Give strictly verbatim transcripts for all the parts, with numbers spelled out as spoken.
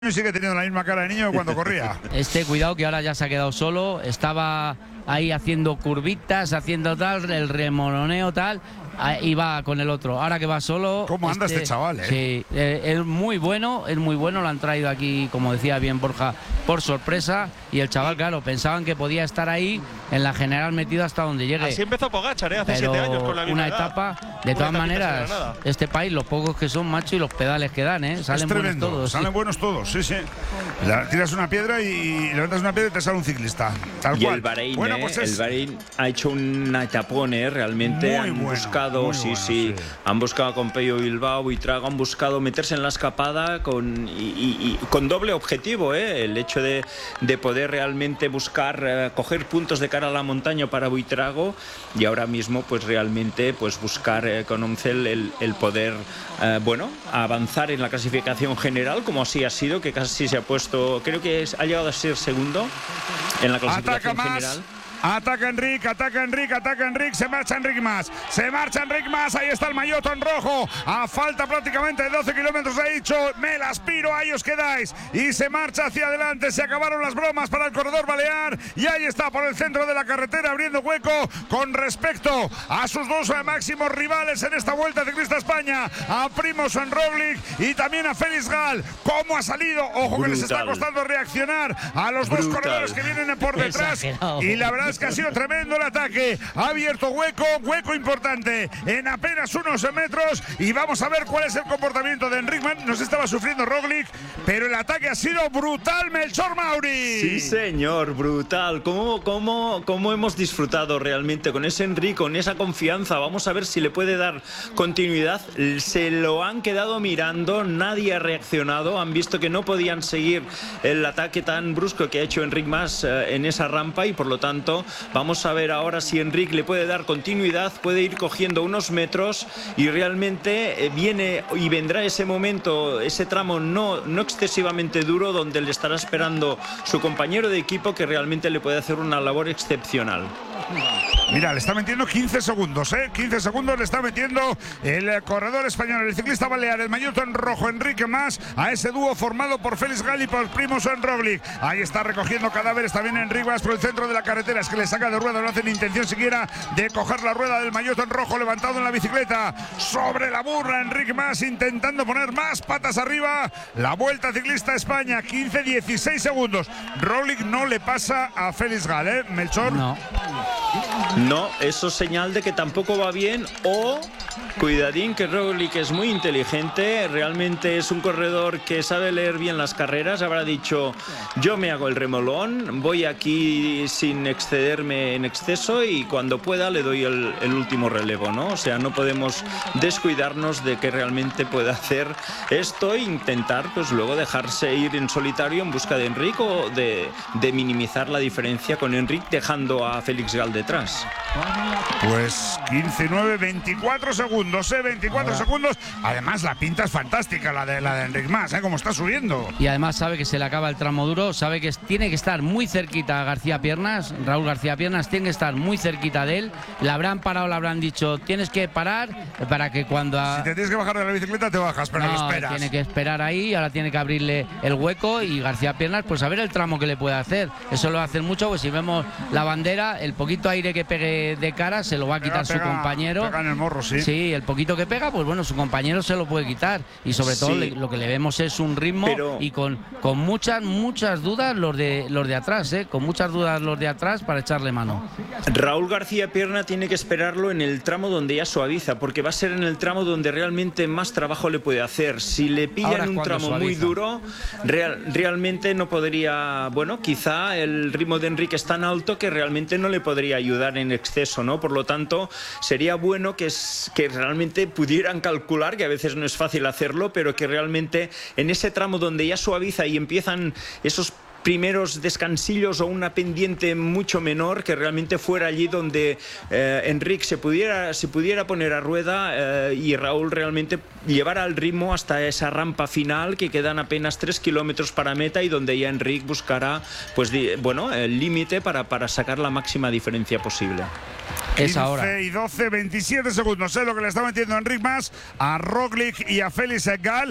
Sigue teniendo la misma cara de niño que cuando corría. Este, cuidado que ahora ya se ha quedado solo. Estaba ahí haciendo curvitas, haciendo tal, el remoloneo tal, y va con el otro. Ahora que va solo. ¿Cómo anda este, este chaval, eh? Sí, eh, es muy bueno, es muy bueno. Lo han traído aquí, como decía bien Borja, por sorpresa. Y el chaval, claro, pensaban que podía estar ahí en la general metido hasta donde llegue. Así empezó Pogačar, ¿eh? Hace Pero siete años con la misma una edad. etapa, de Una todas etapita maneras, sin nada. este país, los pocos que son machos y los pedales que dan, ¿eh? Salen Es tremendo, buenos todos. salen sí. buenos todos, sí, sí. La, tiras una piedra y levantas una piedra y te sale un ciclista. Tal Y cual. el Bahrein, Bueno, eh, pues es el Bahrein ha hecho una etapón, eh, realmente Muy han bueno, buscado, muy sí, bueno, sí, sí. han buscado con Pello Bilbao y Trago, han buscado meterse en la escapada con, y, y- y con doble objetivo, eh, el hecho de, de poder realmente buscar, eh, coger puntos de cara a la montaña para Buitrago y ahora mismo pues realmente pues buscar eh, con Omcel el, el poder, eh, bueno, avanzar en la clasificación general, como así ha sido, que casi se ha puesto, creo que es- ha llegado a ser segundo en la ataca clasificación más. general. Ataca Enric, ataca Enric, ataca Enric, se marcha Enric más, se marcha Enric más, ahí está el maillot en rojo, a falta prácticamente de doce kilómetros ha dicho, me las piro, ahí os quedáis, y se marcha hacia adelante, se acabaron las bromas para el corredor balear, y ahí está por el centro de la carretera abriendo hueco con respecto a sus dos máximos rivales en esta Vuelta Ciclista España, a Primož Roglic y también a Félix Gall. ¿Cómo ha salido? Ojo que les está Brutal. costando reaccionar a los dos Brutal. corredores que vienen por detrás, Exagerado. y la verdad es que ha sido tremendo el ataque. Ha abierto hueco, hueco importante en apenas unos metros. Y vamos a ver cuál es el comportamiento de Enric. Nos estaba sufriendo Roglic, pero el ataque ha sido brutal, Melchor Mauri. Sí, señor, brutal. ¿Cómo, cómo, cómo hemos disfrutado realmente con ese Enric, con esa confianza? Vamos a ver si le puede dar continuidad. Se lo han quedado mirando, nadie ha reaccionado. Han visto que no podían seguir el ataque tan brusco que ha hecho Enric Mas eh, en esa rampa y por lo tanto vamos a ver ahora si Enric le puede dar continuidad, puede ir cogiendo unos metros y realmente eh, viene y vendrá ese momento, ese tramo no, no excesivamente duro donde le estará esperando su compañero de equipo que realmente le puede hacer una labor excepcional. Mira, le está metiendo quince segundos, ¿eh? quince segundos le está metiendo el eh, corredor español, el ciclista balear, el maillot en rojo, Enrique Mas, a ese dúo formado por Félix Gall y por Primož Roglic. Ahí está recogiendo cadáveres también Enric Mas por el centro de la carretera, es que le saca de rueda, no hace ni intención siquiera de coger la rueda del maillot en rojo levantado en la bicicleta. Sobre la burra, Enric Mas intentando poner más patas arriba. La Vuelta Ciclista España, quince dieciséis segundos. Roglic no le pasa a Félix Gall, ¿eh, Melchor? No. No, eso es señal de que tampoco va bien o cuidadín que Roglic es muy inteligente, realmente es un corredor que sabe leer bien las carreras, habrá dicho yo me hago el remolón, voy aquí sin excederme en exceso y cuando pueda le doy el, el último relevo, ¿no? O sea, no podemos descuidarnos de que realmente pueda hacer esto e intentar pues luego dejarse ir en solitario en busca de Enric o de, de minimizar la diferencia con Enric dejando a Félix Gall detrás. Pues quince nueve, veinticuatro segundos, ¿eh? veinticuatro Ahora. segundos. Además, la pinta es fantástica, la de la de Enric Mas, ¿eh? Como está subiendo. Y además sabe que se le acaba el tramo duro, sabe que es- tiene que estar muy cerquita a García Piernas, Raúl García Piernas tiene que estar muy cerquita de él. Le habrán parado, le habrán dicho, tienes que parar para que cuando... a- Si te tienes que bajar de la bicicleta, te bajas, pero No, lo esperas. tiene que esperar ahí, ahora tiene que abrirle el hueco y García Piernas, pues a ver el tramo que le puede hacer. Eso lo hacen mucho, pues si vemos la bandera, el poquito aire que pegue de cara se lo va a quitar Pega, su compañero. pega en el morro, sí. Sí, el poquito que pega, pues bueno, su compañero se lo puede quitar. Y sobre todo Sí. le- lo que le vemos es un ritmo Pero- y con, con muchas, muchas dudas los de los de atrás, ¿eh? Con muchas dudas los de atrás para echarle mano. Raúl García Pierna tiene que esperarlo en el tramo donde ya suaviza, porque va a ser en el tramo donde realmente más trabajo le puede hacer. Si le pilla Ahora en es un cuando tramo muy suaviza. duro, real- realmente no podría, bueno, quizá el ritmo de Enrique es tan alto que realmente no le podría ayudar en exceso, ¿no? Por lo tanto, sería bueno que, es- que realmente pudieran calcular, que a veces no es fácil hacerlo, pero que realmente en ese tramo donde ya suaviza y empiezan esos primeros descansillos o una pendiente mucho menor, que realmente fuera allí donde eh, Enric se pudiera, se pudiera poner a rueda eh, y Raúl realmente llevara el ritmo hasta esa rampa final, que quedan apenas tres kilómetros para meta y donde ya Enric buscará pues di- bueno, el límite para, para sacar la máxima diferencia posible. Es ahora. quince y doce, veintisiete segundos. Es lo que le está metiendo Enric Mas a Roglic y a Félix Gall.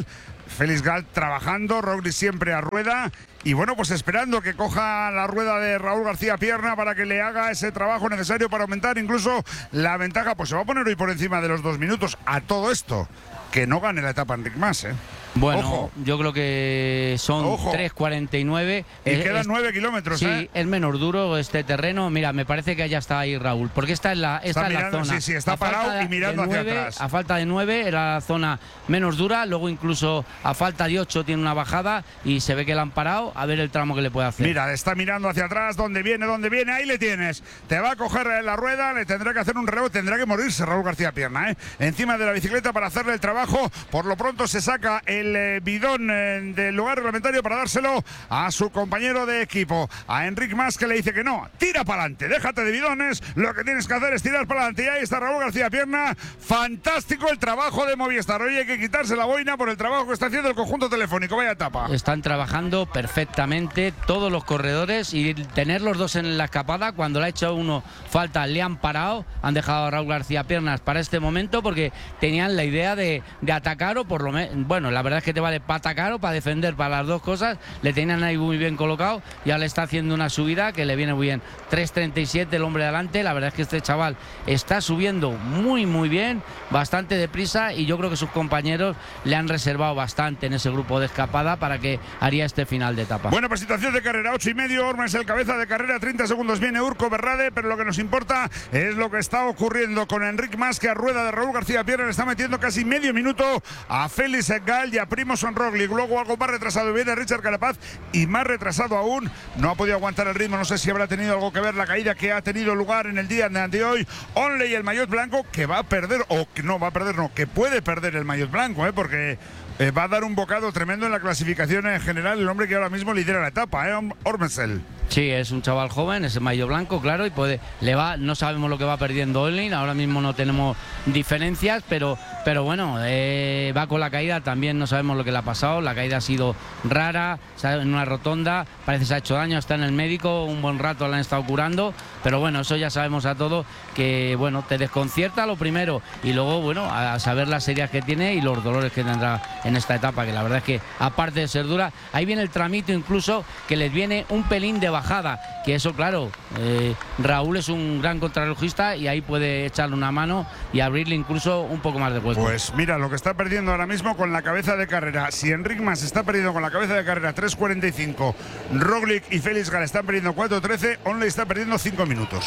Félix Gal trabajando, Roglic siempre a rueda. Y bueno, pues esperando que coja la rueda de Raúl García Pierna para que le haga ese trabajo necesario para aumentar incluso la ventaja. Pues se va a poner hoy por encima de los dos minutos. A todo esto, que no gane la etapa Enric Mas, ¿eh? Bueno, Ojo. yo creo que son tres cuarenta y nueve. Y es, quedan es, nueve kilómetros, sí, ¿eh? es menos duro este terreno. Mira, me parece que ya está ahí Raúl, porque esta es la, esta está es mirando, la zona. Sí, sí, está a parado de, y mirando hacia nueve, atrás. A falta de nueve era la zona menos dura, luego incluso a falta de ocho tiene una bajada y se ve que la han parado, a ver el tramo que le puede hacer. Mira, está mirando hacia atrás, ¿dónde viene? ¿Dónde viene? Ahí le tienes. Te va a coger la rueda, le tendrá que hacer un relevo, tendrá que morirse Raúl García Pierna, ¿eh? Encima de la bicicleta para hacerle el trabajo. Por lo pronto se saca el eh, bidón eh, del lugar reglamentario para dárselo a su compañero de equipo, a Enric Mas, que le dice que no, tira para adelante, déjate de bidones, lo que tienes que hacer es tirar para adelante. Y ahí está Raúl García Pierna. Fantástico el trabajo de Movistar. Hoy hay que quitarse la boina por el trabajo que está haciendo el conjunto telefónico. Vaya etapa. Están trabajando perfectamente todos los corredores y tener los dos en la escapada, cuando le ha hecho uno falta, le han parado, han dejado a Raúl García Piernas para este momento porque tenían la idea de, de atacar o por lo menos, bueno, la verdad es que te vale para atacar o para defender, para las dos cosas. Le tenían ahí muy bien colocado, ya le está haciendo una subida que le viene muy bien. tres treinta y siete el hombre de adelante. La verdad es que este chaval está subiendo muy muy bien, bastante deprisa, y yo creo que sus compañeros le han reservado bastante en ese grupo de escapada para que haría este final de etapa. Bueno, pues situación de carrera, ocho y medio, Ormes el cabeza de carrera, treinta segundos viene Urco Berrade, pero lo que nos importa es lo que está ocurriendo con Enric Mas, que a rueda de Raúl García Pierna le está metiendo casi medio minuto a Félix Gal y a Primož Roglic. Luego algo más retrasado viene Richard Carapaz, y más retrasado aún, no ha podido aguantar el ritmo. No sé si habrá tenido algo que ver la caída que ha tenido lugar en el día de hoy. Onley, el maillot blanco, que va a perder, o que no va a perder, no, que puede perder el maillot blanco, ¿eh? porque eh, va a dar un bocado tremendo en la clasificación en general el hombre que ahora mismo lidera la etapa, ¿eh? Ormesel. Sí, es un chaval joven, es el maillot blanco, claro, y puede, le va, no sabemos lo que va perdiendo Onley, ahora mismo no tenemos diferencias, pero, pero bueno, eh, va con la caída, también no sabemos lo que le ha pasado, la caída ha sido rara, en una rotonda, parece que se ha hecho daño, está en el médico, un buen rato la han estado curando, pero bueno, eso ya sabemos a todos que, bueno, te desconcierta lo primero, y luego, bueno, a saber las heridas que tiene y los dolores que tendrá en esta etapa, que la verdad es que, aparte de ser dura, ahí viene el tramito incluso, que les viene un pelín de bajada, que eso, claro, eh, Raúl es un gran contrarrelojista y ahí puede echarle una mano y abrirle incluso un poco más de hueco. Pues mira lo que está perdiendo ahora mismo con la cabeza de carrera. Si Enric Mas está perdiendo con la cabeza de carrera tres cuarenta y cinco, Roglic y Félix Gal están perdiendo cuatro trece, Onley está perdiendo cinco minutos.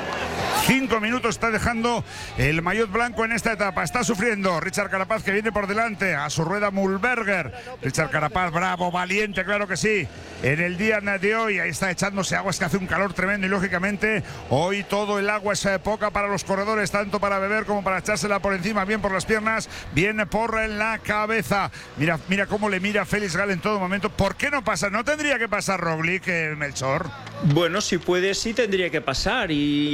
Cinco minutos está dejando el maillot blanco en esta etapa. Está sufriendo Richard Carapaz, que viene por delante. A su rueda Mühlberger. Richard Carapaz, bravo, valiente, claro que sí. En el día de hoy, ahí está echándose agua. Es que hace un calor tremendo y lógicamente hoy todo el agua es poca para los corredores, tanto para beber como para echársela por encima, bien por las piernas, bien por la cabeza. Mira, mira cómo le mira Félix Gal en todo momento. ¿Por qué no pasa? ¿No tendría que pasar Roglic, eh, Melchor? Bueno, si puede, sí tendría que pasar,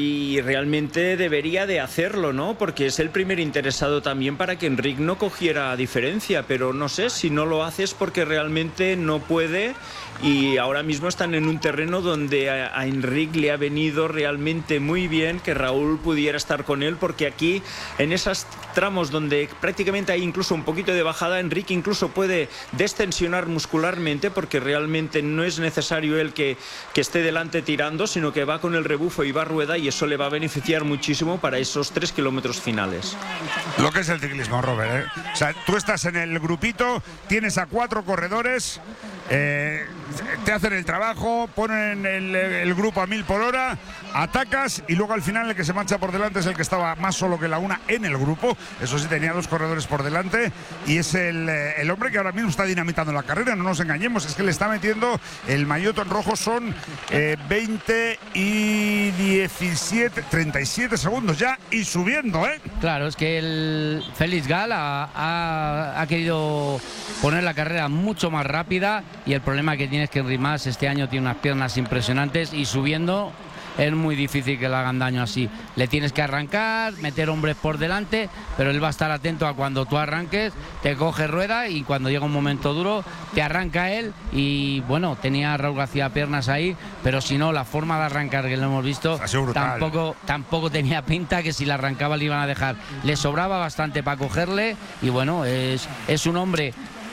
y realmente debería de hacerlo, ¿no? Porque es el primer interesado también para que Enric no cogiera diferencia, pero no sé, si no lo haces porque realmente no puede, y ahora mismo están en un terreno donde a, a Enric le ha venido realmente muy bien que Raúl pudiera estar con él, porque aquí en esos tramos donde prácticamente hay incluso un poquito de bajada, Enric incluso puede destensionar muscularmente, porque realmente no es necesario él que, que esté delante tirando, sino que va con el rebufo y va a rueda, y eso le va a beneficiar muchísimo para esos tres kilómetros finales. Lo que es el ciclismo, Robert, ¿eh? O sea, tú estás en el grupito, tienes a cuatro corredores, eh, te hacen el trabajo, ponen el, el grupo a mil por hora, atacas, y luego al final el que se marcha por delante es el que estaba más solo que la una en el grupo. Eso sí, tenía dos corredores por delante, y es el, el hombre que ahora mismo está dinamitando la carrera, no nos engañemos, es que le está metiendo el maillot en rojo. Son eh, veinte y diecisiete, treinta y siete segundos ya, y subiendo, ¿eh? Claro, es que el Félix Gal ha, ha, ha querido poner la carrera mucho más rápida, y el problema que tiene es que Enric Mas este año tiene unas piernas impresionantes, y subiendo es muy difícil que le hagan daño así. Le tienes que arrancar, meter hombres por delante, pero él va a estar atento a cuando tú arranques, te coge rueda, y cuando llega un momento duro te arranca él. Y bueno, tenía a Raúl García Piernas ahí, pero si no, la forma de arrancar que lo hemos visto tampoco, tampoco tenía pinta que si la arrancaba le iban a dejar. Le sobraba bastante para cogerle, y bueno, es, es un hombre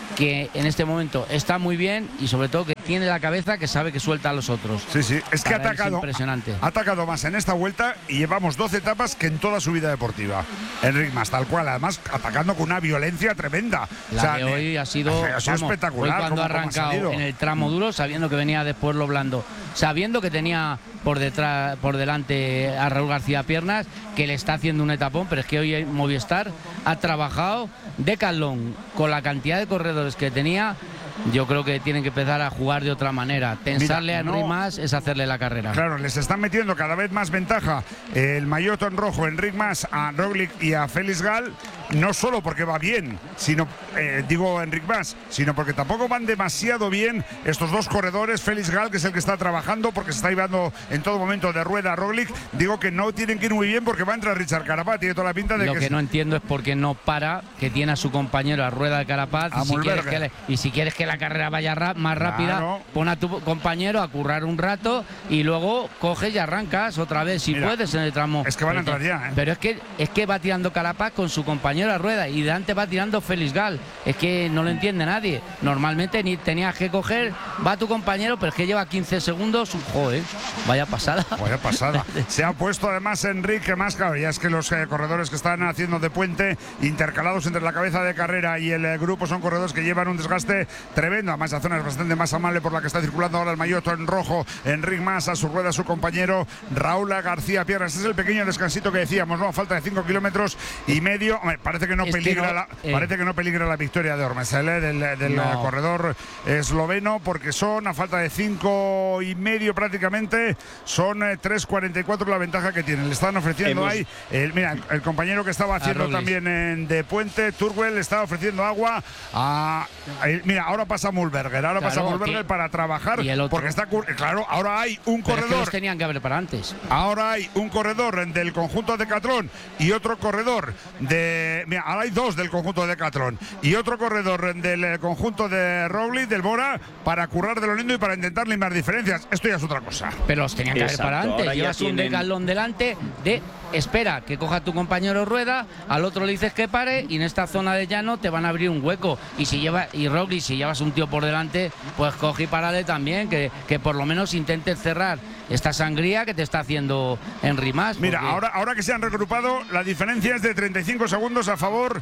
que en este momento está muy bien y sobre todo que tiene la cabeza que sabe que suelta a los otros. Sí, sí, es que ha atacado, impresionante. ha atacado más en esta vuelta y llevamos doce etapas que en toda su vida deportiva. Enric Mas, tal cual, además atacando con una violencia tremenda. La o sea, de hoy ha sido, ha sido vamos, espectacular. Hoy cuando ha arrancado en el tramo duro, sabiendo que venía de Pueblo Blando, sabiendo que tenía por detrás, por delante a Raúl García Piernas, que le está haciendo un etapón, pero es que hoy Movistar ha trabajado de calón con la cantidad de corredores que tenía. Yo creo que tienen que empezar a jugar de otra manera. Tensarle a Enric no, Mas es hacerle la carrera. Claro, les están metiendo cada vez más ventaja el maillot en rojo, Enric Mas, a Roglic y a Félix Gal. No solo porque va bien, sino eh, digo Enric Mas, sino porque tampoco van demasiado bien estos dos corredores. Félix Gal, que es el que está trabajando porque se está llevando en todo momento de rueda a Roglic. Digo que no tienen que ir muy bien porque va a entrar Richard Carapaz. Tiene toda la pinta de Lo que… Lo que no entiendo es por qué no para, que tiene a su compañero a rueda de Carapaz. Y si, quieres que le, y si quieres que la carrera vaya ra más rápida, claro, pon a tu compañero a currar un rato y luego coges y arrancas otra vez, si Mira, puedes, en el tramo. Es que van a entrar ya, ¿eh? Pero es que, es que va tirando Carapaz con su compañero a rueda y delante va tirando Félix Gal. Es que no lo entiende nadie. Normalmente ni tenías que coger, va tu compañero, pero es que lleva quince segundos. Joder, vaya pasada. Vaya pasada. Se ha puesto además Enrique Mas, claro, ya es que los eh, corredores que están haciendo de puente, intercalados entre la cabeza de carrera y el eh, grupo, son corredores que llevan un desgaste tremendo. Además, la zona es bastante más amable por la que está circulando ahora el maillot en rojo. Enric Mas, a su rueda su compañero Raúl García Piernas. Este es el pequeño descansito que decíamos, ¿no? A falta de cinco kilómetros y medio. Hombre, parece que no es peligra que no, la, eh. parece que no peligra la victoria de Ormesel, ¿eh? del, del no. corredor esloveno, porque son a falta de cinco y medio prácticamente, son eh, tres cuarenta y cuatro la ventaja que tienen. Le están ofreciendo Hemos... ahí, el, mira, el compañero que estaba haciendo también en de puente, Turwell, le estaba ofreciendo agua a, a mira, ahora pasa Mühlberger, ahora claro, pasa Mühlberger que... para trabajar, porque está, claro, ahora hay un Pero corredor. Es que los tenían que haber para antes. Ahora hay un corredor del conjunto de Decathlon y otro corredor de, mira, ahora hay dos del conjunto de Decathlon y otro corredor del conjunto de Roglic, del Bora, para currar de lo lindo y para intentar limar diferencias. Esto ya es otra cosa. Pero los tenían que Exacto, haber para antes. Llevas un tienen... Decathlon delante de espera que coja tu compañero rueda, al otro le dices que pare y en esta zona de llano te van a abrir un hueco. Y si lleva y Roglic, si llevas un tío por delante, pues coge y párale también, que, que por lo menos intentes cerrar esta sangría que te está haciendo Enric Mas. Mira, porque... ahora, ahora que se han regrupado, la diferencia es de treinta y cinco segundos a favor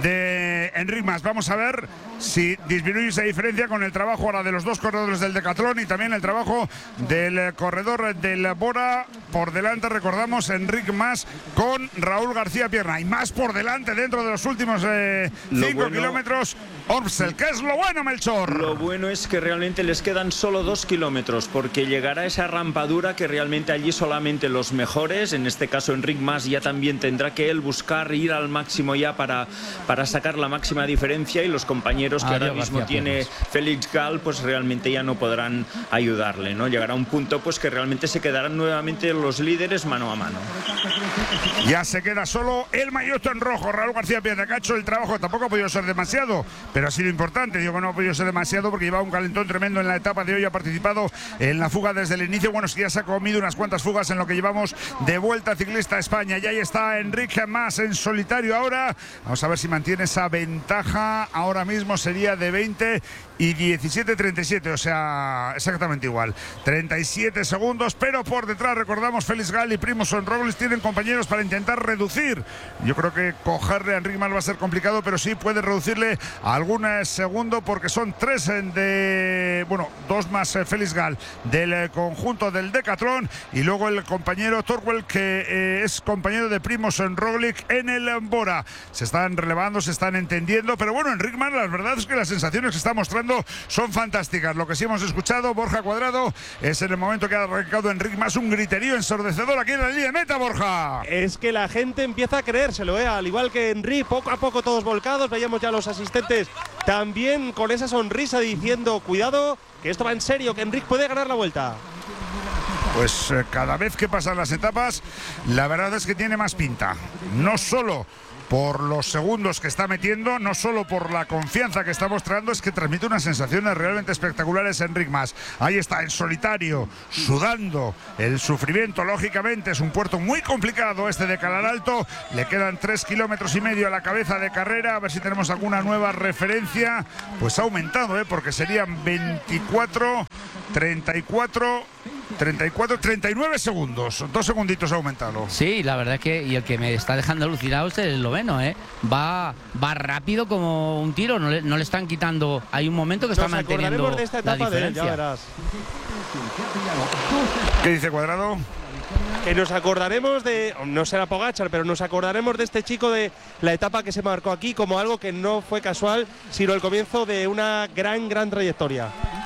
de Enric Mas. Vamos a ver si disminuye esa diferencia con el trabajo ahora de los dos corredores del Decathlon y también el trabajo del corredor del Bora. Por delante, recordamos, Enric Mas con Raúl García Pierna. Y más por delante dentro de los últimos eh, cinco bueno, kilómetros. Ormsel, ¿qué es lo bueno, Melchor? Lo bueno es que realmente les quedan solo dos kilómetros, porque llegará esa rampa dura que realmente allí solamente los mejores, en este caso Enric Mas, ya también tendrá que él buscar ir al máximo ya para, para sacar la máxima diferencia, y los compañeros que ah, ahora mismo tiene Félix Gal pues realmente ya no podrán ayudarle, ¿no? Llegará un punto pues que realmente se quedarán nuevamente los líderes mano a mano. Ya se queda solo el maillot en rojo, Raúl García Pierna, que ha hecho el trabajo. Tampoco ha podido ser demasiado, pero ha sido importante. Digo que no ha podido ser demasiado porque lleva un calentón tremendo en la etapa de hoy. Ha participado en la fuga desde el inicio. Bueno, sí, ya se ha comido unas cuantas fugas en lo que llevamos de Vuelta Ciclista a España. Y ahí está Enric Mas en solitario ahora. Vamos a ver si mantiene esa ventaja. Ahora mismo sería de veinte y diecisiete treinta y siete, o sea, exactamente igual. treinta y siete segundos, pero por detrás, recordamos, Félix Gal y Primož Roglic tienen compañeros para intentar reducir. Yo creo que cogerle a Enric Mas va a ser complicado, pero sí puede reducirle algún segundo, porque son tres de, bueno, dos más eh, Félix Gal del eh, conjunto del Decathlon, y luego el compañero Turwell, que eh, es compañero de Primož Roglic en el Bora. Se están relevando, se están entendiendo, pero bueno, Enric Mas, la verdad es que las sensaciones que está mostrando son fantásticas. Lo que sí hemos escuchado, Borja Cuadrado, es en el momento que ha arrancado Enric Mas un griterío ensordecedor aquí en la línea de meta, Borja. Es que la gente empieza a creérselo, ¿eh? Al igual que Enric, poco a poco todos volcados. Veíamos ya a los asistentes también con esa sonrisa diciendo, cuidado, que esto va en serio, que Enric puede ganar la vuelta. Pues eh, cada vez que pasan las etapas, la verdad es que tiene más pinta. No solo por los segundos que está metiendo, no solo por la confianza que está mostrando, es que transmite unas sensaciones realmente espectaculares Enric Mas. Ahí está, en solitario, sudando, el sufrimiento, lógicamente, es un puerto muy complicado este de Calar Alto. Le quedan tres kilómetros y medio a la cabeza de carrera, a ver si tenemos alguna nueva referencia. Pues ha aumentado, ¿eh? Porque serían veinticuatro, treinta y cuatro, treinta y cuatro, treinta y nueve segundos. Dos segunditos ha aumentado. Sí, la verdad es que, y el que me está dejando alucinado es el esloveno, ¿eh? Va, va rápido como un tiro, no le, no le están quitando. Hay un momento que está Nos manteniendo de esta la etapa diferencia. De él, ya verás. ¿Qué dice Cuadrado? Que nos acordaremos de, no será Pogačar, pero nos acordaremos de este chico, de la etapa que se marcó aquí, como algo que no fue casual, sino el comienzo de una gran, gran trayectoria.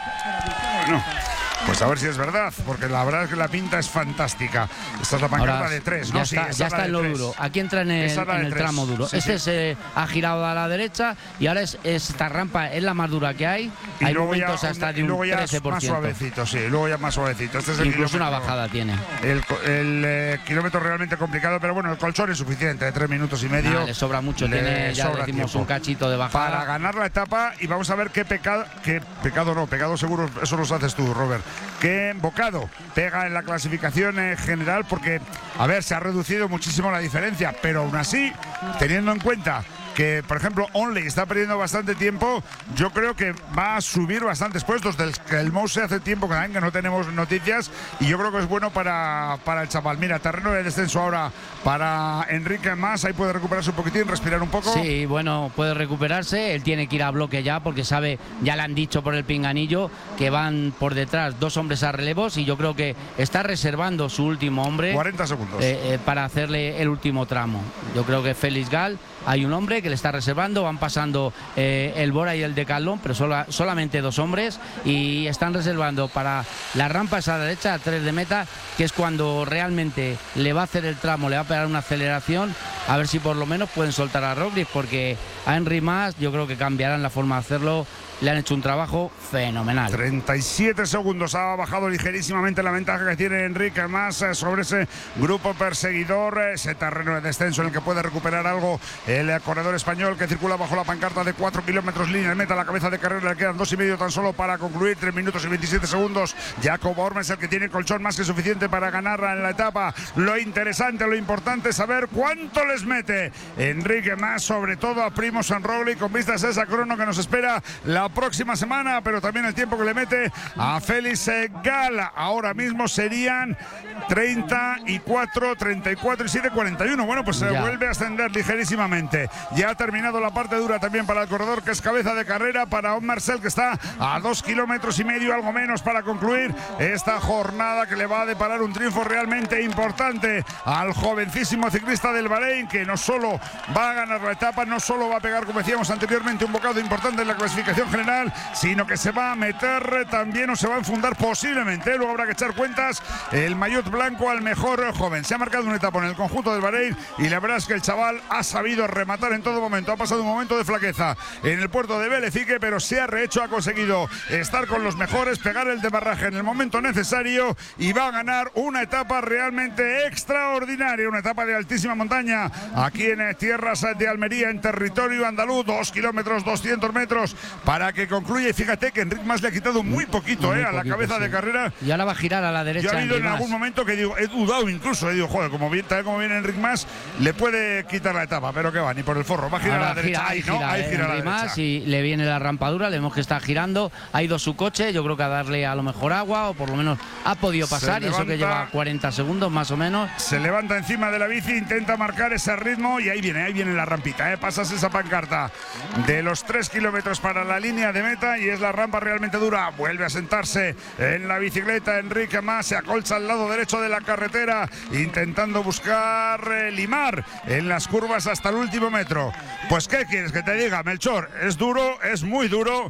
Bueno, pues a ver si es verdad, porque la verdad es que la pinta es fantástica. Esta es la pancarta Ahora, de tres, ya ¿no? Está, sí, ya está de en lo tres. duro. Aquí entra en el, Esa es la de en el tres. tramo duro. Sí, este sí. se ha girado a la derecha y ahora es, esta rampa es la más dura que hay. Y hay luego ya, momentos hasta de y un luego ya trece por más ciento. suavecito, sí, luego ya más suavecito. Este es el Incluso una kilómetro- bajada tiene. El, el eh, kilómetro realmente complicado, pero bueno, el colchón es suficiente, de tres minutos y medio. Nah, le sobra mucho, Le tiene, ya sobra decimos, tiempo un cachito de bajada. para ganar la etapa, y vamos a ver qué pecado, qué pecado no, pecado seguro, eso los haces tú, Robert. Qué bocado pega en la clasificación eh, general, porque, a ver, se ha reducido muchísimo la diferencia, pero aún así, teniendo en cuenta que, por ejemplo, Onley está perdiendo bastante tiempo, yo creo que va a subir bastantes puestos. Del que el Mouse hace tiempo que, que no tenemos noticias, y yo creo que es bueno para, para el chaval. Mira, terreno de descenso ahora para Enrique Mas, ahí puede recuperarse un poquitín, respirar un poco. Sí, bueno, puede recuperarse. Él tiene que ir a bloque ya, porque sabe, ya le han dicho por el pinganillo que van por detrás dos hombres a relevos, y yo creo que está reservando su último hombre cuarenta segundos. eh, eh, para hacerle el último tramo. Yo creo que Félix Gal, hay un hombre que le está reservando, van pasando eh, el Bora y el Decathlon, pero sola, solamente dos hombres, y están reservando para las rampas a la derecha, a tres de meta, que es cuando realmente le va a hacer el tramo, le va a pegar una aceleración, a ver si por lo menos pueden soltar a Roglic, porque a Enric Mas yo creo que cambiarán la forma de hacerlo. Le han hecho un trabajo fenomenal. treinta y siete segundos, ha bajado ligerísimamente la ventaja que tiene Enrique Mas sobre ese grupo perseguidor, ese terreno de descenso en el que puede recuperar algo el corredor español, que circula bajo la pancarta de cuatro kilómetros línea de meta. A la cabeza de carrera le quedan dos y medio tan solo para concluir, tres minutos y veintisiete segundos. Jacob Orme es el que tiene colchón más que suficiente para ganarla en la etapa. Lo interesante, lo importante es saber cuánto les mete Enrique Mas, sobre todo a Primož Roglič, con vistas a esa crono que nos espera la próxima semana, pero también el tiempo que le mete a Félix Gal. Ahora mismo serían treinta y cuatro, treinta y cuatro y siete, cuarenta y uno. Bueno, pues se Ya. vuelve a ascender ligerísimamente. Ya ha terminado la parte dura también para el corredor, que es cabeza de carrera, para On Marcel, que está a dos kilómetros y medio, algo menos, para concluir esta jornada, que le va a deparar un triunfo realmente importante al jovencísimo ciclista del Bahrein, que no solo va a ganar la etapa, no solo va a pegar, como decíamos anteriormente, un bocado importante en la clasificación general, sino que se va a meter también, o se va a enfundar posiblemente, luego habrá que echar cuentas, el maillot blanco al mejor joven. Se ha marcado una etapa en el conjunto del Bahrein, y la verdad es que el chaval ha sabido rematar en todo momento. Ha pasado un momento de flaqueza en el puerto de Belefique, pero se ha rehecho, ha conseguido estar con los mejores, pegar el demarraje en el momento necesario, y va a ganar una etapa realmente extraordinaria, una etapa de altísima montaña aquí en eh, tierras de Almería, en territorio andaluz, dos kilómetros, doscientos metros para que concluya. Y fíjate que Enric Mas le ha quitado muy poquito Muy eh, a la poquito, cabeza sí. de carrera. Y ahora va a girar a la derecha. Yo he habido en Enric algún Mas. momento que digo, he dudado incluso, he digo, joder, como bien, tal como viene Enric Mas, le puede quitar la etapa, pero que va, ni por el forro, va a girar Ahora a la derecha. gira, Ahí, ahí ¿no? gira, Ahí eh, gira a la Enric Mas, derecha. y le viene la rampadura, le vemos que está girando, ha ido su coche, yo creo que a darle a lo mejor agua, o por lo menos ha podido Se pasar, y eso que levanta. lleva cuarenta segundos más o menos. Se levanta encima de la bici, intenta marcar ese ritmo, y ahí viene, ahí viene la rampita, ¿eh? Pasas esa pancarta de los tres kilómetros para la línea de meta, y es la rampa realmente dura. Vuelve a sentarse en la bicicleta Enrique Mas, se acolcha al lado derecho de la carretera, intentando buscar eh, limar en las curvas hasta el último metro. Pues ¿qué quieres que te diga, Melchor? Es duro, es muy duro.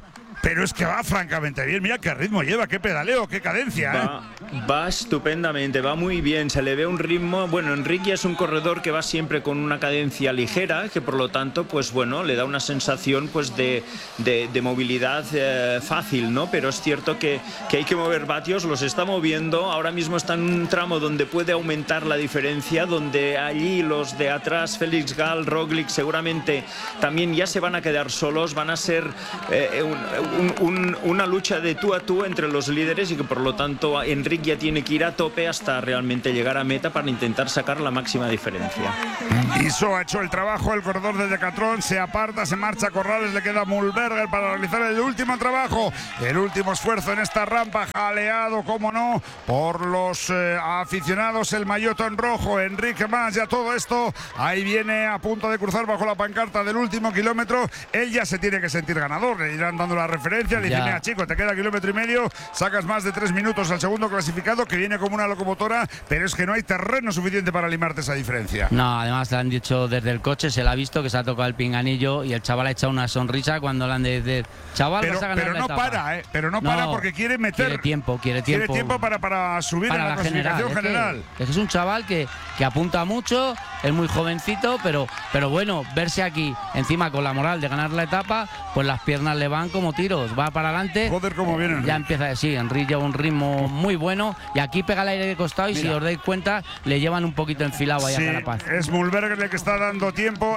pero es que va francamente bien. Mira qué ritmo lleva, qué pedaleo, qué cadencia. Va, ¿eh? va estupendamente, va muy bien. Se le ve un ritmo. Bueno, Enric es un corredor que va siempre con una cadencia ligera, que por lo tanto, pues bueno, le da una sensación pues de, de, de movilidad eh, fácil, ¿no? Pero es cierto que, que hay que mover vatios, los está moviendo. Ahora mismo está en un tramo donde puede aumentar la diferencia, donde allí los de atrás, Felix Gall, Roglic, seguramente también ya se van a quedar solos, van a ser eh, un, un, un, una lucha de tú a tú entre los líderes y que por lo tanto Enric ya tiene que ir a tope hasta realmente llegar a meta para intentar sacar la máxima diferencia. Iso ha hecho el trabajo, el corredor de Decathlon se aparta, se marcha a Corrales, le queda Mühlberger para realizar el último trabajo, el último esfuerzo en esta rampa, jaleado, como no, por los eh, aficionados, el maillot en rojo, Enric Mas, ya todo esto, ahí viene a punto de cruzar bajo la pancarta del último kilómetro, él ya se tiene que sentir ganador, le irán dando la referencia, le dicen, mira chico, te queda kilómetro y medio, sacas más de tres minutos al segundo clasificado, que viene como una locomotora, pero es que no hay terreno suficiente para limarte esa diferencia. No, además le han dicho desde el coche, se le ha visto que se ha tocado el pinganillo y el chaval ha echado una sonrisa cuando le han de decir, chaval, pero, vas a ganar pero la no etapa. para, ¿eh? Pero no, No, para porque quiere meter. Quiere tiempo, quiere tiempo. Quiere tiempo para, para subir para en la, la clasificación general. general. Es que, es que es un chaval que, que apunta mucho, es muy jovencito, pero, pero bueno, verse aquí encima con la moral de ganar la etapa, pues las piernas le van como tiros, va para adelante. Joder, cómo viene Enric. Ya empieza a decir, Enric lleva un ritmo muy bueno y aquí pega el aire de costado y Mira. si os dais cuenta, le llevan un poquito enfilado ahí sí, a Carapaz. Es Mühlberger el que está dando tiempo,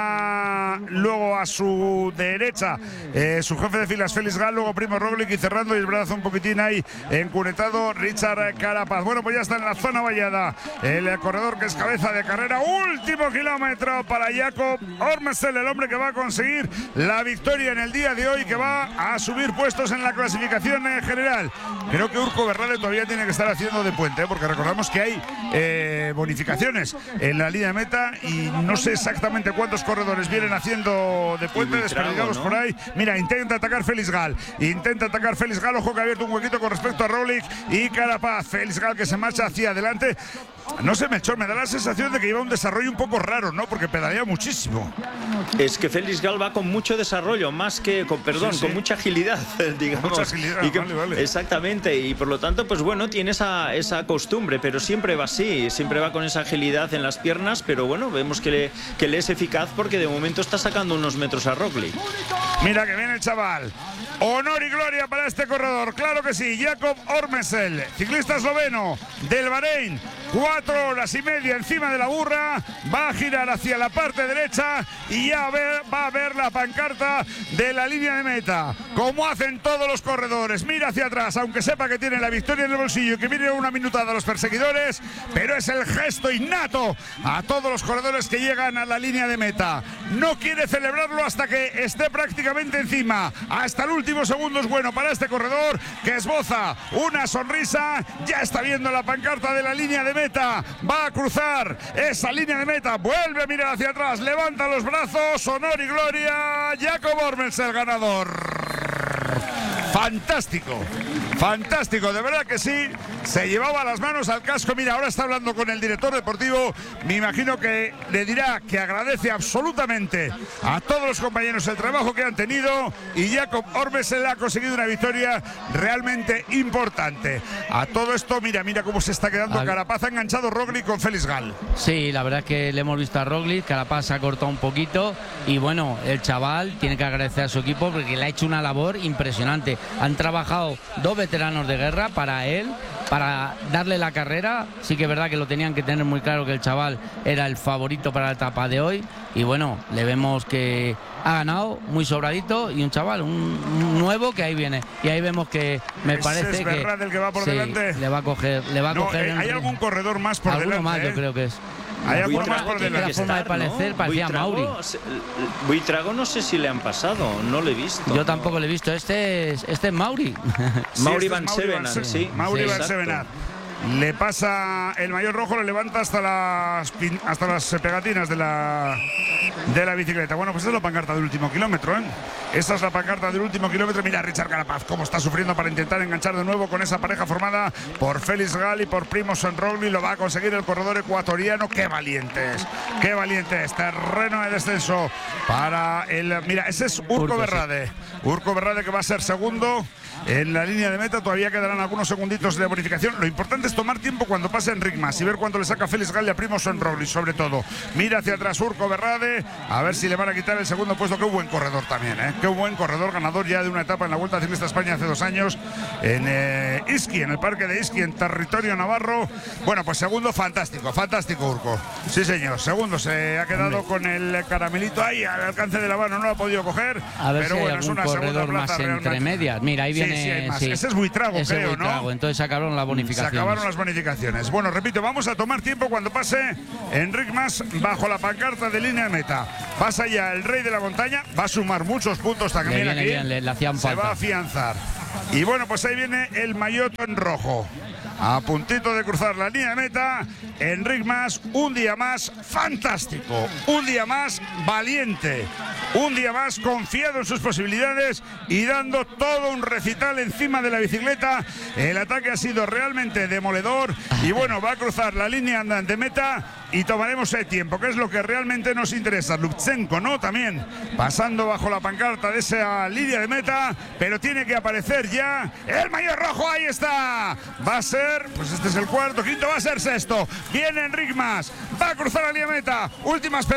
está luego a su derecha eh, su jefe de filas Felix Gall, luego Primo Roglic y cerrando y el brazo un poquitín ahí encunetado Richard Carapaz. Bueno, pues ya está en la zona vallada el corredor que es cabeza de carrera, último kilómetro para Jakob Ormesel, el hombre que va a conseguir la victoria en el día de hoy, que va a subir puestos en la clasificación general. Creo que Urco Berrale todavía tiene que estar haciendo de puente, ¿eh? porque recordamos que hay eh, bonificaciones en la línea de meta y no sé exactamente cuántos corredores vienen haciendo de puente, desperdigados, ¿no?, por ahí. Mira, intenta atacar Felix Gall, intenta atacar Felix Gall, ojo que ha abierto un huequito con respecto a Roglic y Carapaz. Felix Gall que se marcha hacia adelante. No sé, Melchor, me da la sensación de que lleva un desarrollo un poco raro, ¿no? Porque pedalea muchísimo. Es que Felix Gall va con mucho desarrollo, más que con, perdón, sí, sí. con mucha agilidad, digamos. Mucha agilidad, y que, vale, vale. Exactamente, y por lo tanto, pues bueno, tiene esa, esa costumbre, pero siempre va así, siempre va con esa agilidad en las piernas, pero bueno, vemos que le, que le es eficaz porque de momento está sacando unos metros a Roglic. Mira que viene el chaval. Honor y gloria para este corredor, claro que sí. Jakob Ormesel, ciclista esloveno del Bahrein, cuatro horas y media encima de la burra, va a girar hacia la parte derecha y ya ver, va a ver la pancarta de la línea de meta, como hacen todos los corredores. Mira hacia atrás, aunque sepa que tiene la victoria en el bolsillo y que viene una minutada a los perseguidores, pero es el gesto innato a todos los corredores que llegan a la línea de meta. No quiere celebrarlo hasta que esté prácticamente encima, hasta el último segundo es bueno para este corredor que esboza una sonrisa, ya está viendo la pancarta de la línea de meta, va a cruzar esa línea de meta, vuelve a mirar hacia atrás, levanta los brazos, honor y gloria, Jakob Ormesel, ganador. Fantástico, fantástico, de verdad que sí, se llevaba las manos al casco. Mira, ahora está hablando con el director deportivo, me imagino que le dirá que agradece absolutamente a todos los compañeros el trabajo que han tenido y Jakob Ormesel ha conseguido una victoria realmente importante. A todo esto, mira, mira cómo se está quedando Carapaz, ha enganchado Roglic con Felix Gall. Sí, la verdad es que le hemos visto a Roglic, Carapaz se ha cortado un poquito y bueno, el chaval tiene que agradecer a su equipo porque le ha hecho una labor impresionante. Han trabajado dos veteranos de guerra para él, para darle la carrera. Sí que es verdad que lo tenían que tener muy claro que el chaval era el favorito para la etapa de hoy y bueno, le vemos que ha ganado muy sobradito y un chaval, un, un nuevo que ahí viene y ahí vemos que me Ese parece es que, Berrad el que va por sí, delante. Le va a coger, le va a no, coger. Eh, ¿hay algún corredor más por alguno delante? más, eh? yo creo que es. Hay alguno más por delante. La forma de parecer, ¿no? Parecía Buitrago, Mauri. Buitrago no sé si le han pasado, no le he visto. Yo tampoco le he visto. Este es, este es Mauri. Sí, Mauri este Van Sevenant, sí. Mauri Sí, Van Sevenant. Le pasa el mayor rojo, le levanta hasta las hasta las pegatinas de la de la bicicleta. Bueno, pues esa es la pancarta del último kilómetro, ¿eh? Esta es la pancarta del último kilómetro. Mira, Richard Carapaz cómo está sufriendo para intentar enganchar de nuevo con esa pareja formada por Félix Gal y por Primož Roglič. Lo va a conseguir el corredor ecuatoriano. ¡Qué valientes! ¡Qué valientes! Terreno de descenso para el... Mira, ese es Urco Berrade. Urco Berrade, que va a ser segundo en la línea de meta. Todavía quedarán algunos segunditos de bonificación. Lo importante es tomar tiempo cuando pase Enric Mas y ver cuánto le saca Félix Gal y a Primož Roglič, sobre todo. Mira hacia atrás Urco Berrade, a ver si le van a quitar el segundo puesto. Qué buen corredor también, ¿eh? Qué buen corredor, ganador ya de una etapa en la Vuelta Ciclista España hace dos años en eh, Ischia, en el parque de Ischia, en territorio navarro. Bueno, pues segundo, fantástico, fantástico Urco. Sí, señor, segundo, se ha quedado Hombre. con el caramelito ahí al alcance de la mano, no lo ha podido coger. A ver pero si bueno, hay es algún una segunda corredor plaza más realmente. entre medias. Mira, ahí viene. Sí, sí, hay más. Sí. Ese es Buitrago, Ese creo, Buitrago. ¿no? Entonces se acabaron las bonificaciones. Se acabaron las bonificaciones. Bueno, repito, vamos a tomar tiempo cuando pase Enric Mas bajo la pancarta de línea de meta. Pasa ya el rey de la montaña, va a sumar muchos puntos también. Le viene aquí. Bien, le, le hacían se falta. va a afianzar. Y bueno, pues ahí viene el maillot en rojo. A puntito de cruzar la línea de meta, Enric Mas, un día más fantástico, un día más valiente, un día más confiado en sus posibilidades y dando todo un recital encima de la bicicleta. El ataque ha sido realmente demoledor y bueno, va a cruzar la línea de meta y tomaremos el tiempo, que es lo que realmente nos interesa. Lutsenko, ¿no? También pasando bajo la pancarta de esa línea de meta, pero tiene que aparecer ya el maillot rojo. Ahí está. Va a ser, pues este es el cuarto, quinto, va a ser sexto. Viene Enric Mas, va a cruzar la línea de meta. Últimas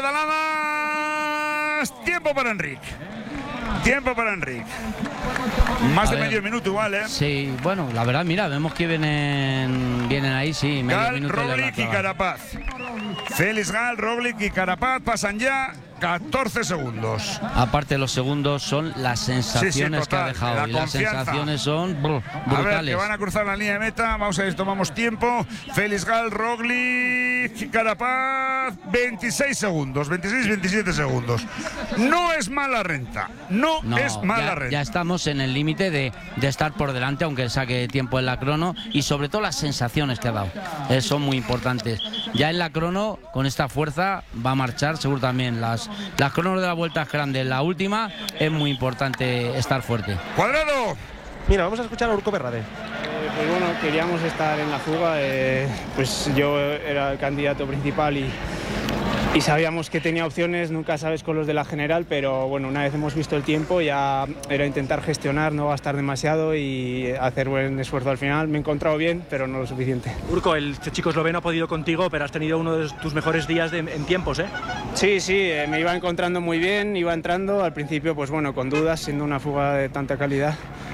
pedaladas. Tiempo para Enric. Tiempo para Enric. Más a de ver, medio minuto igual, ¿eh? Sí, bueno, la verdad, mira, vemos que vienen, vienen ahí, sí, medio Gal, minuto. Roglič y Carapaz. Félix Gal, Roglič y Carapaz pasan ya catorce segundos. Aparte, los segundos son las sensaciones sí, sí, total, que ha dejado. Y las sensaciones son brr, brutales. A ver, que van a cruzar la línea de meta. Vamos a ver, tomamos tiempo. Félix Gal, Roglič, Carapaz, veintiséis segundos, veintiséis, veintisiete segundos. No es mala renta. No, no es mala ya, renta. Ya estamos en el límite de, de estar por delante, aunque saque tiempo en la crono. Y sobre todo las sensaciones que ha dado. Eh, son muy importantes. Ya en la crono, con esta fuerza, va a marchar seguro también. Las Las cronos de la Vuelta es grande, la última es muy importante estar fuerte. Cuadrado. Mira, vamos a escuchar a Urco Berrade. Eh, pues bueno, queríamos estar en la fuga, eh, pues yo era el candidato principal y, y sabíamos que tenía opciones, nunca sabes con los de la general, pero bueno, una vez hemos visto el tiempo ya era intentar gestionar, no gastar demasiado y hacer buen esfuerzo al final. Me he encontrado bien, pero no lo suficiente. Urco, el chico esloveno ha podido contigo, pero has tenido uno de tus mejores días de, en tiempos, ¿eh? Sí, sí, eh, me iba encontrando muy bien, iba entrando, al principio pues bueno, con dudas, siendo una fuga de tanta calidad,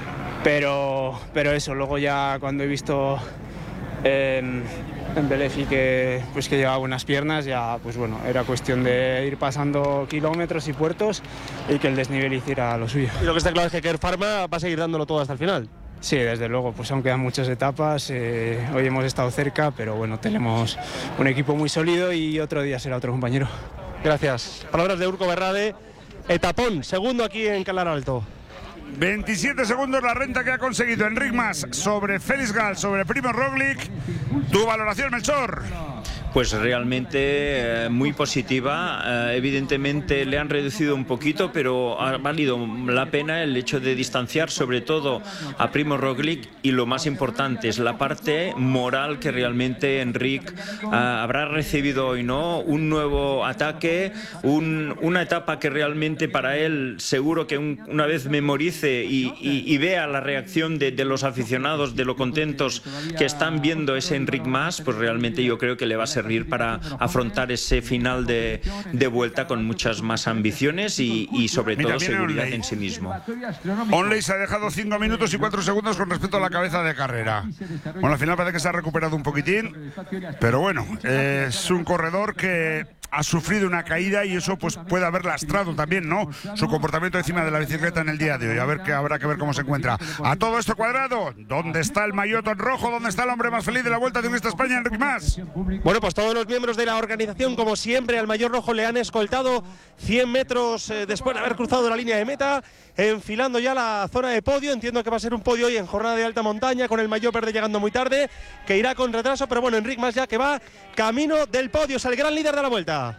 pero, pero eso, luego ya cuando he visto eh, en Belefi que, pues que llevaba buenas piernas, ya pues bueno, era cuestión de ir pasando kilómetros y puertos y que el desnivel hiciera lo suyo. Y lo que está claro es que Kern Pharma va a seguir dándolo todo hasta el final. Sí, desde luego, pues aún quedan muchas etapas, eh, hoy hemos estado cerca, pero bueno, tenemos un equipo muy sólido y otro día será otro compañero. Gracias. Palabras de Urco Berrade, etapón, segundo aquí en Calar Alto. veintisiete segundos la renta que ha conseguido Enric Mas sobre Félix Gal, sobre Primož Roglič. Tu valoración, Melchor. Pues realmente eh, muy positiva. Eh, evidentemente le han reducido un poquito, pero ha valido la pena el hecho de distanciar sobre todo a Primož Roglič, y lo más importante es la parte moral que realmente Enric eh, habrá recibido hoy, ¿no? Un nuevo ataque, un, una etapa que realmente para él seguro que un, una vez memorice y, y, y vea la reacción de, de los aficionados, de lo contentos que están viendo ese Enric Mas, pues realmente yo creo que le va a ser para afrontar ese final de, de vuelta con muchas más ambiciones y, y sobre Mira, todo seguridad en sí mismo. Onley se ha dejado cinco minutos y cuatro segundos con respecto a la cabeza de carrera. Bueno, al final parece que se ha recuperado un poquitín, pero bueno, eh, es un corredor que ha sufrido una caída y eso pues puede haber lastrado también, ¿no?, su comportamiento encima de la bicicleta en el día de hoy. A ver que habrá que ver cómo se encuentra. A todo esto, Cuadrado, ¿dónde está el maillot en rojo? ¿Dónde está el hombre más feliz de la Vuelta Ciclista España, Enric Mas? Bueno, pues todos los miembros de la organización, como siempre, al maillot rojo le han escoltado cien metros eh, después de haber cruzado la línea de meta, enfilando ya la zona de podio. Entiendo que va a ser un podio hoy en jornada de alta montaña, con el maillot verde llegando muy tarde, que irá con retraso, pero bueno, Enric Mas ya que va camino del podio, es el gran líder de la Vuelta.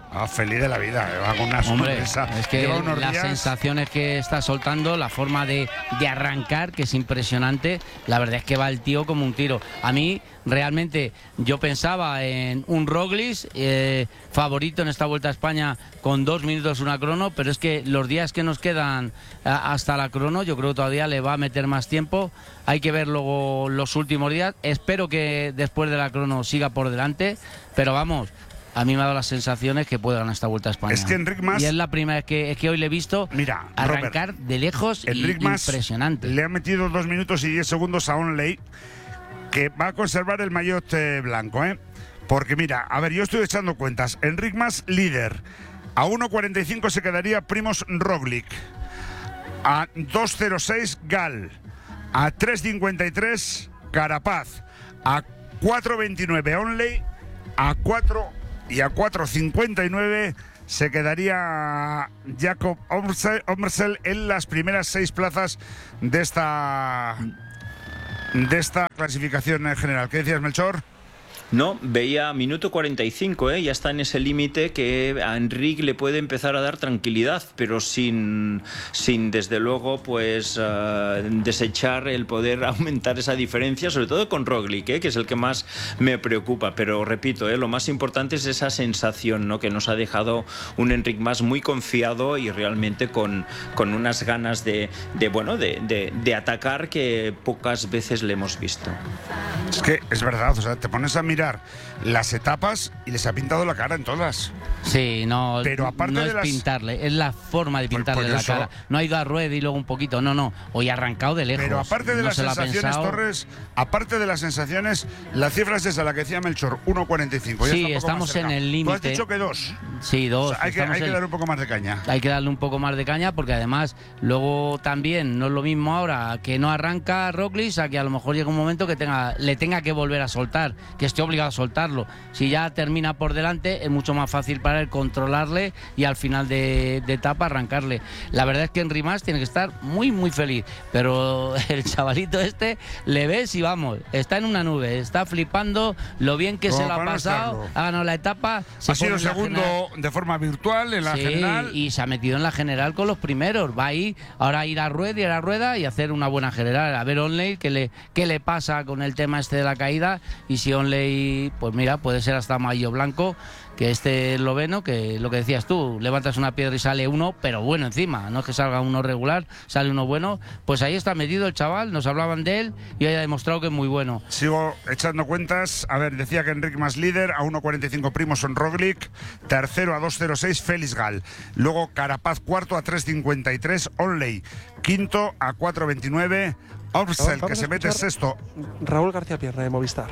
Ah, feliz de la vida, va con una sonrisa. Hombre, es que Lleva unos las días... sensaciones que está soltando, la forma de, de arrancar, que es impresionante, la verdad es que va el tío como un tiro. A mí, realmente, yo pensaba en un Roglic, eh, favorito en esta Vuelta a España, con dos minutos una crono, pero es que los días que nos quedan a, hasta la crono, yo creo que todavía le va a meter más tiempo. Hay que ver luego los últimos días. Espero que después de la crono siga por delante, pero vamos... A mí me ha dado las sensaciones que puede ganar esta Vuelta a España. Es que Enric Mas... Y es la primera vez que, es que hoy le he visto Mira, arrancar Robert, de lejos y Enric Mas impresionante. Le ha metido dos minutos y diez segundos a Onley, que va a conservar el maillot eh, blanco, ¿eh? Porque mira, a ver, yo estoy echando cuentas. Enric Mas, líder. A uno cuarenta y cinco se quedaría Primož Roglic. A dos cero seis, Gal. A tres cincuenta y tres, Carapaz. A cuatro veintinueve, Onley. A cuatro... Y a cuatro cincuenta y nueve se quedaría Jakob Ommersel en las primeras seis plazas de esta de esta clasificación general. ¿Qué decías, Melchor? No, veía minuto cuarenta y cinco, ¿eh? Ya está en ese límite que a Enric le puede empezar a dar tranquilidad, pero sin, sin desde luego, pues uh, desechar el poder aumentar esa diferencia, sobre todo con Roglic, ¿eh? Que es el que más me preocupa. Pero repito, ¿eh? Lo más importante es esa sensación, ¿no? Que nos ha dejado un Enric Mas muy confiado y realmente con, con unas ganas de, de bueno, de, de, de atacar que pocas veces le hemos visto. Es que es verdad, o sea, te pones a mirar las etapas y les ha pintado la cara en todas. Sí, no, pero aparte no de es las... pintarle, es la forma de pintarle pues, pues la eso... cara. No ha ido a rueda y luego un poquito, no, no, hoy ha arrancado de lejos. Pero aparte de no las se sensaciones, Torres, aparte de las sensaciones, la cifra es esa, la que decía Melchor, uno cuarenta y cinco. Sí, estamos en el límite. ¿Tú has dicho que dos? Sí, dos. O sea, hay que, hay que en... dar un poco más de caña. Hay que darle un poco más de caña porque además luego también no es lo mismo ahora que no arranca Roglic a que a lo mejor llega un momento que tenga, le tenga que volver a soltar, que esté obligado a soltarlo. Si ya termina por delante es mucho más fácil para él controlarle y al final de, de etapa arrancarle. La verdad es que Enric Mas tiene que estar muy muy feliz, pero el chavalito este le ves y vamos, está en una nube, está flipando lo bien que Como se lo ha para no pasado, estarlo. ha ganado la etapa, se Ha sido pone en la segundo general. de forma virtual en la Sí, general. y se ha metido en la general con los primeros. Va ahí ahora a ir a rueda, ir a rueda y hacer una buena general. A ver Onley qué le, qué le pasa con el tema este de la caída y si Onley, pues mira, puede ser hasta maillot blanco, que este esloveno, que lo que decías tú, levantas una piedra y sale uno, pero bueno encima, no es que salga uno regular, sale uno bueno, pues ahí está metido el chaval, nos hablaban de él y hoy ha demostrado que es muy bueno. Sigo echando cuentas, a ver, decía que Enric Mas líder, a uno cuarenta y cinco Primož Roglic, tercero a dos cero seis Félix Gal, luego Carapaz cuarto a tres cincuenta y tres Onley, quinto a cuatro veintinueve Ommersel, que se mete sexto. Raúl García Pierna de Movistar.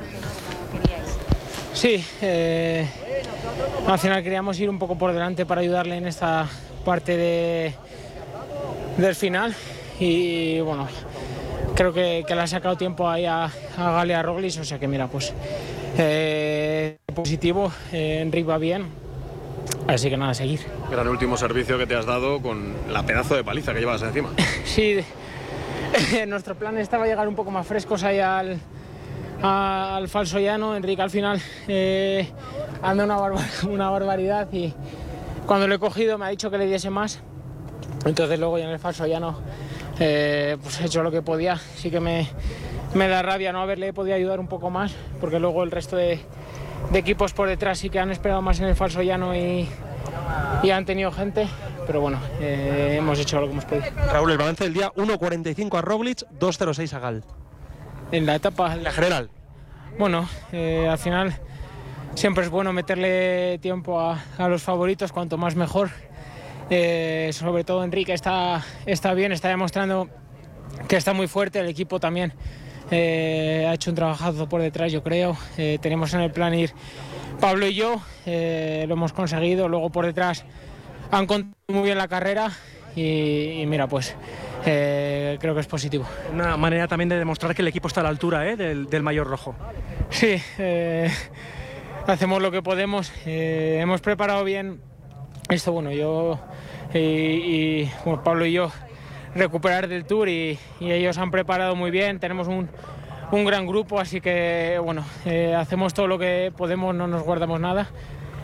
Sí, eh, al final queríamos ir un poco por delante para ayudarle en esta parte de, del final y bueno, creo que, que le ha sacado tiempo ahí a, a Gal y a Roglic, o sea que mira, pues eh, positivo, eh, Enric va bien, así que nada, a seguir. Gran último servicio que te has dado con la pedazo de paliza que llevas encima. Sí, nuestro plan estaba llegar un poco más frescos ahí al... al falso llano. Enric al final eh, anda una, barbar una barbaridad y cuando lo he cogido me ha dicho que le diese más, entonces luego ya en el falso llano eh, pues he hecho lo que podía. Sí que me, me da rabia no haberle podido ayudar un poco más porque luego el resto de, de equipos por detrás sí que han esperado más en el falso llano y, y han tenido gente, pero bueno, eh, hemos hecho lo que hemos podido. Raúl, el balance del día, uno cuarenta y cinco a Roglic, dos cero seis a Gal. En la etapa, la general. Bueno, eh, al final siempre es bueno meterle tiempo a, a los favoritos, cuanto más mejor. Eh, sobre todo Enrique está, está bien, está demostrando que está muy fuerte. El equipo también eh, ha hecho un trabajazo por detrás, yo creo. Eh, tenemos en el plan ir Pablo y yo, eh, lo hemos conseguido. Luego por detrás han contado muy bien la carrera y, y mira, pues eh, creo que es positivo. Una manera también de demostrar que el equipo está a la altura, ¿eh? del, del maillot rojo. Sí, eh, hacemos lo que podemos. Eh, hemos preparado bien esto, bueno, yo y, y bueno, Pablo y yo recuperar del Tour y, y ellos han preparado muy bien. Tenemos un, un gran grupo, así que bueno, eh, hacemos todo lo que podemos, no nos guardamos nada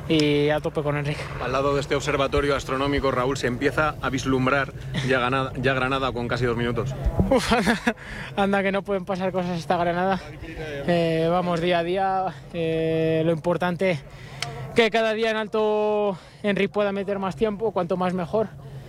y a tope con Enric. Al lado de este observatorio astronómico, Raúl, se empieza a vislumbrar ya, Granada, ya Granada con casi dos minutos. Uf, anda, anda que no pueden pasar cosas esta Granada. Eh, vamos día a día. Eh, lo importante que cada día en alto Enric pueda meter más tiempo, cuanto más mejor.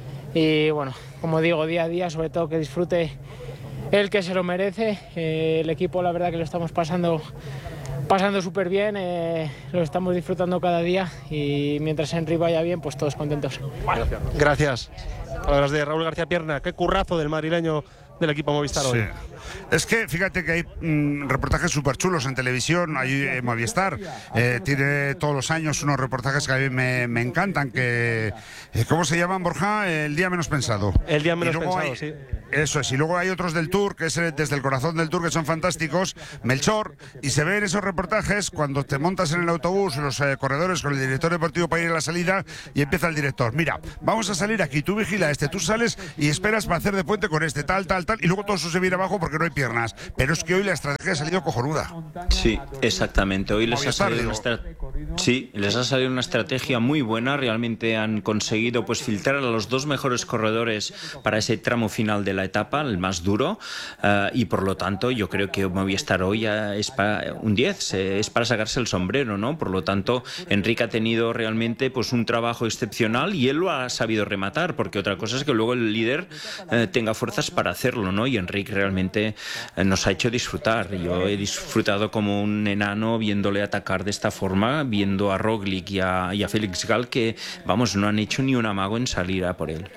Y bueno, como digo, día a día, sobre todo que disfrute el que se lo merece. Eh, el equipo, la verdad que lo estamos pasando pasando súper bien, eh, lo estamos disfrutando cada día y mientras Enric vaya bien, pues todos contentos. Gracias. Gracias. Palabras de Raúl García Pierna. Qué currazo del madrileño del equipo Movistar sí. hoy. Es que fíjate que hay mmm, reportajes súper chulos en televisión. Hay eh, Movistar eh, tiene todos los años unos reportajes que a mí me, me encantan, que eh, ¿cómo se llaman, Borja? El día menos pensado. El día menos pensado, hay, sí. Eso es, y luego hay otros del Tour, que es el, desde el corazón del Tour, que son fantásticos, Melchor, y se ven esos reportajes cuando te montas en el autobús, los eh, corredores con el director deportivo para ir a la salida, y empieza el director, mira, vamos a salir aquí, tú vigila este, tú sales y esperas para hacer de puente con este, tal, tal, tal, y luego todo eso se viene abajo porque no hay piernas. Pero es que hoy la estrategia ha salido cojonuda. Sí, exactamente, hoy les ha salido una estra- sí, les ha salido una estrategia muy buena, realmente han conseguido pues filtrar a los dos mejores corredores para ese tramo final de la etapa, el más duro, uh, y por lo tanto yo creo que Movistar hoy ya es para un diez, eh, es para sacarse el sombrero, ¿no? Por lo tanto, Enric ha tenido realmente pues un trabajo excepcional y él lo ha sabido rematar, porque otra cosa es que luego el líder eh, tenga fuerzas para hacerlo, ¿no? Y Enric realmente eh, nos ha hecho disfrutar. Yo he disfrutado como un enano viéndole atacar de esta forma, viendo a Roglic y a, y a Félix Gall que, vamos, no han hecho ni un amago en salir a por él.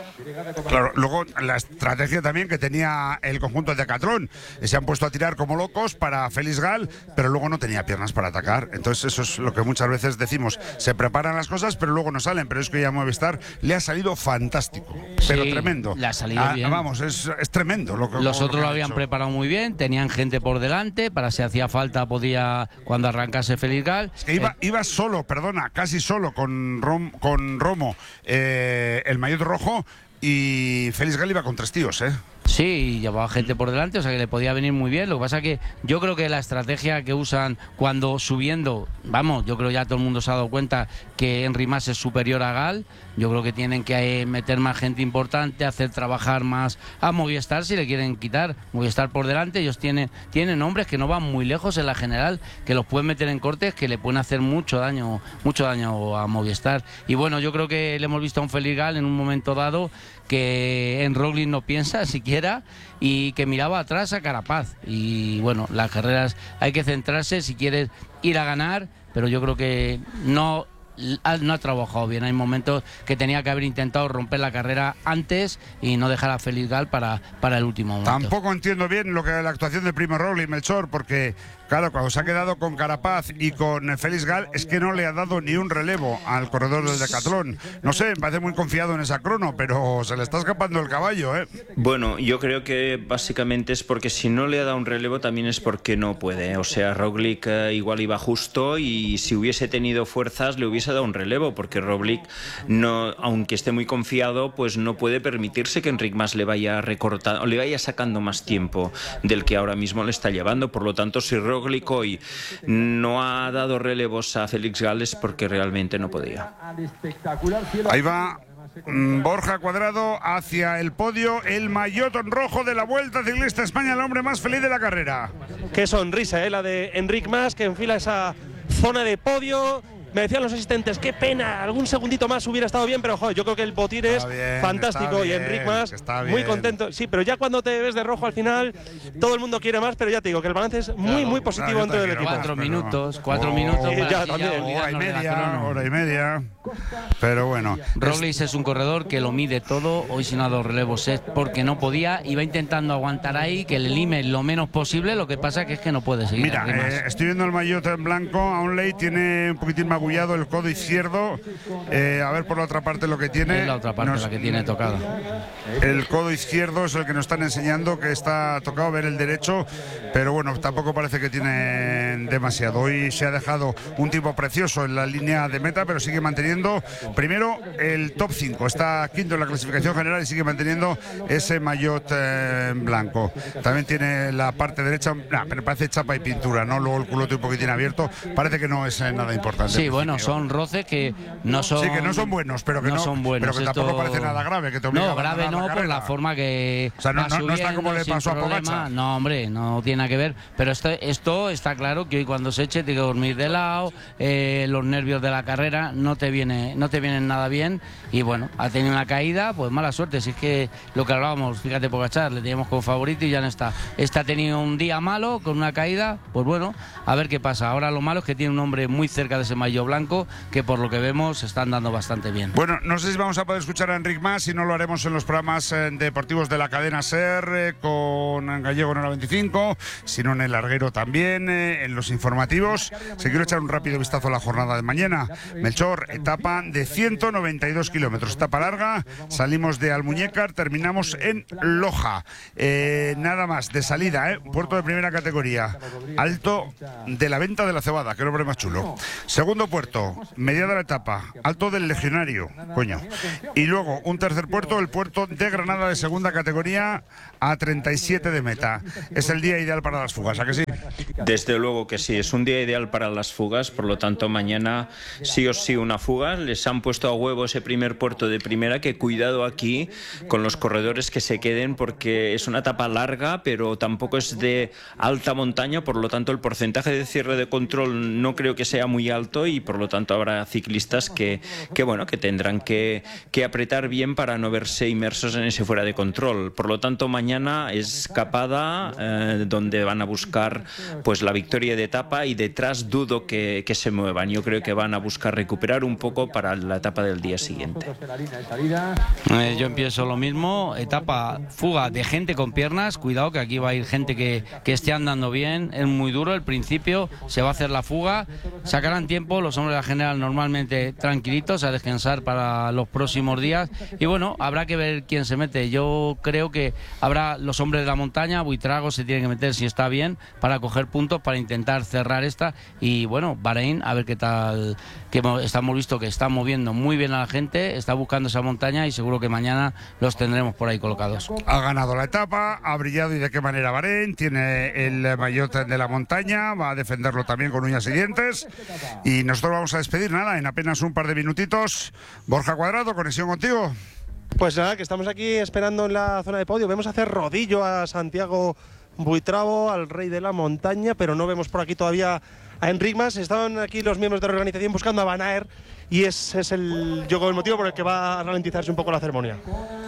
Claro, luego la estrategia también que tenía el conjunto de Decathlon, se han puesto a tirar como locos para Félix Gall, pero luego no tenía piernas para atacar. Entonces eso es lo que muchas veces decimos, se preparan las cosas pero luego no salen, pero es que ya a Movistar le ha salido fantástico, pero sí, tremendo. Le ha salido ah, bien. Vamos, es, es tremendo. Lo que, Los lo otros que lo habían hecho. preparado muy bien, tenían gente por delante, para si hacía falta podía, cuando arrancase Félix Gall. Es que iba, eh, iba solo, perdona, casi solo con, Rom, con Romo, eh, el maillot rojo, y Félix Gall iba con tres tíos, ¿eh? Sí, llevaba gente por delante, o sea que le podía venir muy bien. Lo que pasa que yo creo que la estrategia que usan cuando subiendo, vamos, yo creo ya todo el mundo se ha dado cuenta que Enric Mas es superior a Gall. Yo creo que tienen que meter más gente importante, hacer trabajar más a Movistar si le quieren quitar. Movistar por delante, ellos tienen, tienen hombres que no van muy lejos en la general, que los pueden meter en cortes, que le pueden hacer mucho daño, mucho daño a Movistar. Y bueno, yo creo que le hemos visto a un Félix Gall en un momento dado que en Roglic no piensa siquiera y que miraba atrás a Carapaz. Y bueno, las carreras hay que centrarse si quieres ir a ganar, pero yo creo que no no ha trabajado bien. Hay momentos que tenía que haber intentado romper la carrera antes y no dejar a Félix Gall para, para el último momento. Tampoco entiendo bien lo que la actuación de Primo Roglic, Melchor, porque claro, cuando se ha quedado con Carapaz y con Félix Gall es que no le ha dado ni un relevo al corredor del Decathlon. No sé, me parece muy confiado en esa crono, pero se le está escapando el caballo, ¿eh? Bueno, yo creo que básicamente es porque si no le ha dado un relevo también es porque no puede. O sea, Roglic eh, igual iba justo y si hubiese tenido fuerzas le hubiese dado un relevo, porque Roglic, no, aunque esté muy confiado, pues no puede permitirse que Enric Mas le vaya recortando o le vaya sacando más tiempo del que ahora mismo le está llevando. Por lo tanto, si Roglic hoy no ha dado relevos a Félix Gall es porque realmente no podía. Ahí va Borja Cuadrado hacia el podio, el maillot rojo de la Vuelta Ciclista España, el hombre más feliz de la carrera. Qué sonrisa, ¿eh? La de Enric Mas, que enfila esa zona de podio. Me decían los asistentes, qué pena, algún segundito más hubiera estado bien, pero joder, yo creo que el botín es bien, fantástico bien, y Enric Mas muy bien. contento. Sí, pero ya cuando te ves de rojo al final, todo el mundo quiere más, pero ya te digo que el balance es muy, claro, muy positivo claro, dentro del quiero equipo. más, Cuatro pero- minutos, cuatro Oh, minutos para ya, así también. ya Hora y olvidarnos de la media, crono. hora y media. Pero bueno. Roglic es un corredor que lo mide todo. Hoy si no ha dado relevos es porque no podía. Iba intentando aguantar ahí, que le lime lo menos posible. Lo que pasa que es que no puede seguir. Mira, eh, estoy viendo el maillot en blanco. Aunley tiene un poquitín magullado el codo izquierdo. Eh, a ver por la otra parte lo que tiene. Es la otra parte Nos- la que tiene tocada. El codo izquierdo es el que nos están enseñando, que está tocado, ver el derecho, pero bueno, tampoco parece que tiene demasiado. Hoy se ha dejado un tipo precioso en la línea de meta, pero sigue manteniendo primero el top cinco, está quinto en la clasificación general y sigue manteniendo ese maillot eh, en blanco. También tiene la parte derecha, nah, pero parece chapa y pintura, ¿no? Luego el culote un poquitín abierto, parece que no es eh, nada importante. Sí, bueno, son roces que no son... Sí, que no son buenos, pero que, no no, son buenos. pero que Esto... tampoco parece nada grave. Que te obliga no, a grave no, la por la forma que... O sea, no, no, no está como le pasó a problema. Pogačar. No, hombre, no tiene nada que ver. Pero esto, esto está claro que hoy cuando se eche tiene que dormir de lado, eh, los nervios de la carrera no te, viene, no te vienen nada bien. Y bueno, ha tenido una caída, pues mala suerte. Si es que lo que hablábamos, fíjate, Pogačar, le teníamos como favorito y ya no está. Este ha tenido un día malo, con una caída, pues bueno, a ver qué pasa. Ahora lo malo es que tiene un hombre muy cerca de ese maillot blanco, que por lo que vemos se están dando bastante bien. Bueno, no sé si vamos a poder escuchar a Enric Mas, si no lo haremos en los programas eh, deportivos de la cadena SER, eh, con Gallego en hora veinticinco, si no en el larguero también, eh, en los informativos. Si quiero echar un rápido vistazo a la jornada de mañana. Melchor, etapa de ciento noventa y dos kilómetros, etapa larga, salimos de Almuñécar, terminamos en Loja. Eh, nada más, de salida, eh, puerto de primera categoría, Alto de la Venta de la Cebada, que nombre más chulo. Segundo puerto, media de la etapa, Alto del Legionario, coño. Y luego un tercer puerto, el puerto de Granada de segunda categoría, a treinta y siete de meta. Es el día ideal para las fugas, ¿a que sí? Desde luego que sí, es un día ideal para las fugas, por lo tanto mañana sí o sí una fuga. Les han puesto a huevo ese primer puerto de primera, que cuidado aquí con los corredores que se queden, porque es una etapa larga, pero tampoco es de alta montaña, por lo tanto el porcentaje de cierre de control no creo que sea muy alto y por lo tanto habrá ciclistas que, que bueno, que tendrán que, que apretar bien para no verse inmersos en ese fuera de control. Por lo tanto mañana es escapada, eh, donde van a buscar pues la victoria de etapa, y detrás dudo que, que se muevan. Yo creo que van a buscar recuperar un poco para la etapa del día siguiente. Eh, yo empiezo lo mismo, etapa fuga de gente con piernas, cuidado que aquí va a ir gente que, que esté andando bien, es muy duro el principio, se va a hacer la fuga, sacarán tiempo, los hombres de la general normalmente tranquilitos a descansar para los próximos días, y bueno, habrá que ver quién se mete. Yo creo que habrá los hombres de la montaña, Buitrago se tiene que meter si está bien, para coger puntos, para intentar cerrar esta, y bueno, Bahrein, a ver qué tal, que estamos visto que está moviendo muy bien a la gente, está buscando esa montaña y seguro que mañana los tendremos por ahí colocados. Ha ganado la etapa, ha brillado y de qué manera Bahrein, tiene el maillot de la montaña, va a defenderlo también con uñas y dientes, y nosotros vamos a despedir, nada, en apenas un par de minutitos. Borja Cuadrado, conexión contigo. Pues nada, que estamos aquí esperando en la zona de podio, vemos hacer rodillo a Santiago Buitrago, al rey de la montaña, pero no vemos por aquí todavía a Enric Mas. Estaban aquí los miembros de la organización buscando a Van Aert, y ese es el, yo creo, el motivo por el que va a ralentizarse un poco la ceremonia.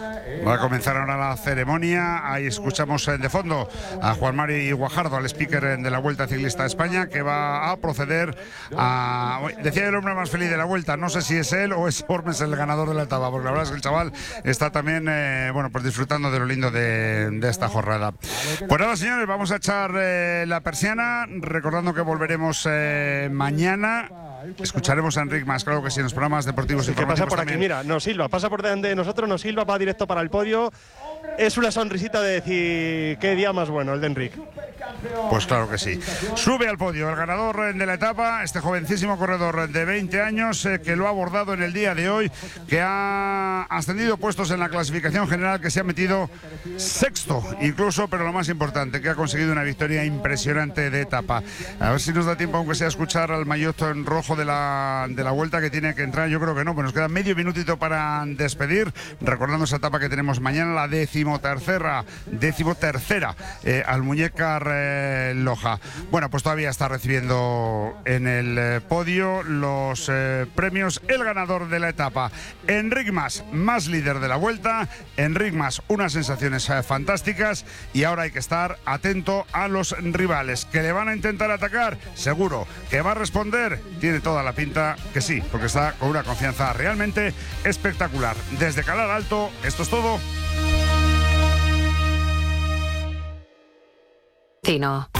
Va a comenzar ahora la ceremonia. Ahí escuchamos de fondo a Juan Mari Guajardo, al speaker de la Vuelta Ciclista de España, que va a proceder a... Decía el hombre más feliz de la Vuelta, no sé si es él o es Ormes el ganador de la etapa, porque la verdad es que el chaval está también eh, bueno, pues disfrutando de lo lindo de, de esta jornada. Pues nada, señores, vamos a echar eh, la persiana, recordando que volveremos eh, mañana. Escucharemos a Enric Mas, claro que sí, en los programas deportivos. ¿Qué pasa por aquí? También. Mira, nos silba, pasa por delante de nosotros, nos silba, va directo para el podio. Es una sonrisita de decir qué día más bueno el de Enric. Pues claro que sí. Sube al podio el ganador de la etapa, este jovencísimo corredor de veinte años eh, que lo ha abordado en el día de hoy, que ha ascendido puestos en la clasificación general, que se ha metido sexto incluso, pero lo más importante, que ha conseguido una victoria impresionante de etapa. A ver si nos da tiempo, aunque sea, a escuchar al maillot en rojo de la, de la Vuelta, que tiene que entrar. Yo creo que no, pero nos queda medio minutito para despedir, recordando esa etapa que tenemos mañana, la decimotercera, decimotercera eh, Almuñécar eh, Loja. Bueno, pues todavía está recibiendo en el eh, podio los eh, premios el ganador de la etapa, Enric Mas, más líder de la Vuelta. Enric Mas, unas sensaciones eh, fantásticas, y ahora hay que estar atento a los rivales que le van a intentar atacar. Seguro que va a responder, tiene toda la pinta que sí, porque está con una confianza realmente espectacular. Desde Calar Alto, esto es todo. Tino.